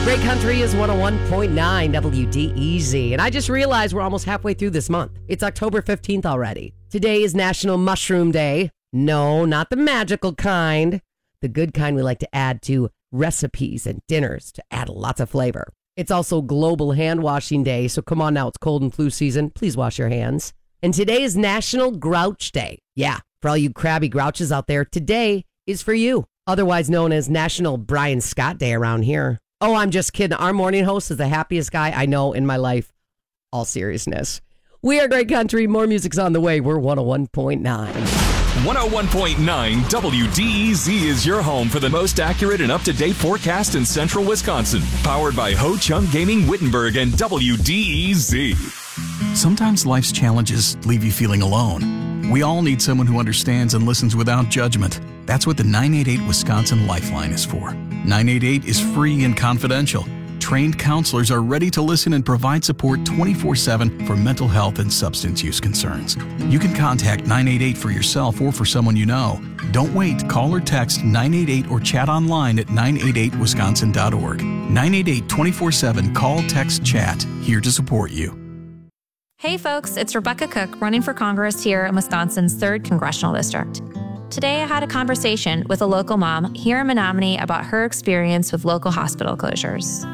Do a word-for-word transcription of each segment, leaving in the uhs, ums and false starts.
Great Country is one oh one point nine W D E Z. And I just realized we're almost halfway through this month. It's October fifteenth already. Today is National Mushroom Day. No, not the magical kind. The good kind we like to add to recipes and dinners to add lots of flavor. It's also Global Hand Washing Day. So come on now, it's cold and flu season. Please wash your hands. And today is National Grouch Day. Yeah, for all you crabby grouches out there, today is for you. Otherwise known as National Brian Scott Day around here. Oh, I'm just kidding. Our morning host is the happiest guy I know in my life. All seriousness. We are Great Country. More music's on the way. We're one oh one point nine. one oh one point nine W D E Z is your home for the most accurate and up-to-date forecast in central Wisconsin. Powered by Ho Chunk Gaming Wittenberg and W D E Z. Sometimes life's challenges leave you feeling alone. We all need someone who understands and listens without judgment. That's what the nine eight eight Wisconsin Lifeline is for. nine eight eight is free and confidential. Trained counselors are ready to listen and provide support twenty-four seven for mental health and substance use concerns. You can contact nine eight eight for yourself or for someone you know. Don't wait. Call or text nine eight eight or chat online at nine eight eight wisconsin dot org. nine eight eight twenty-four seven Call, text, chat. Here to support you. Hey folks, it's Rebecca Cook running for Congress here in Wisconsin's third Congressional District. Today I had a conversation with a local mom here in Menominee about her experience with local hospital closures.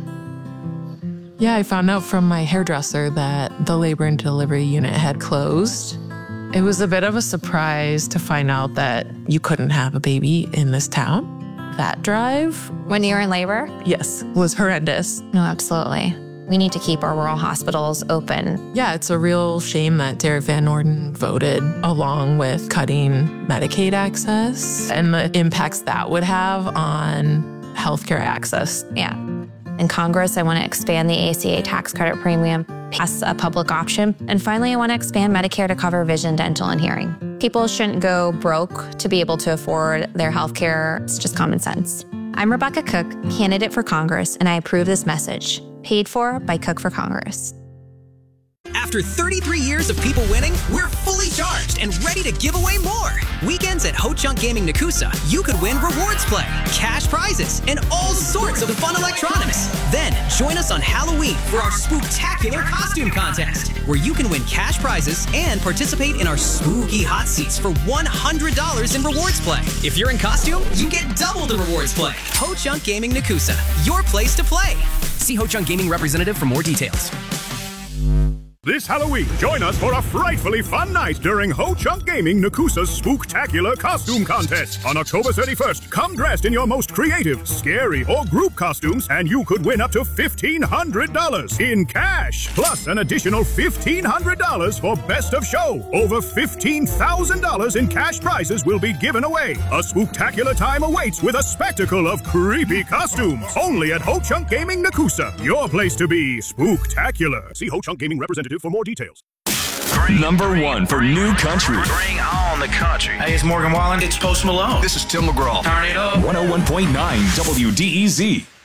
Yeah, I found out from my hairdresser that the labor and delivery unit had closed. It was a bit of a surprise to find out that you couldn't have a baby in this town. That drive, When you were in labor? yes, was horrendous. No, absolutely. We need to keep our rural hospitals open. Yeah, it's a real shame that Derek Van Orden voted along with cutting Medicaid access and the impacts that would have on healthcare access. Yeah. In Congress, I want to expand the A C A tax credit premium, pass a public option, and finally, I want to expand Medicare to cover vision, dental, and hearing. People shouldn't go broke to be able to afford their healthcare. It's just common sense. I'm Rebecca Cook, candidate for Congress, and I approve this message. Paid for by Cook for Congress. After thirty-three years of people winning, we're fully charged and ready to give away more. Weekends at Ho Chunk Gaming Nakusa, you could win rewards play, cash prizes, and all sorts of fun electronics. Then join us on Halloween for our spooktacular costume contest, where you can win cash prizes and participate in our spooky hot seats for one hundred dollars in rewards play. If you're in costume, you get double the rewards play. Ho Chunk Gaming Nakusa, your place to play. See Ho Chunk Gaming representative for more details. This Halloween, join us for a frightfully fun night during Ho Chunk Gaming Nakusa's Spooktacular Costume Contest. On October thirty-first, come dressed in your most creative, scary, or group costumes, and you could win up to fifteen hundred dollars in cash, plus an additional fifteen hundred dollars for Best of Show. Over fifteen thousand dollars in cash prizes will be given away. A spooktacular time awaits with a spectacle of creepy costumes. Only at Ho Chunk Gaming Nakusa, your place to be spooktacular. See Ho Chunk Gaming representative for more details. Number one for new country. Bring on the country. Hey, it's Morgan Wallen. It's Post Malone. This is Tim McGraw. Turn it up. one oh one point nine W D E Z.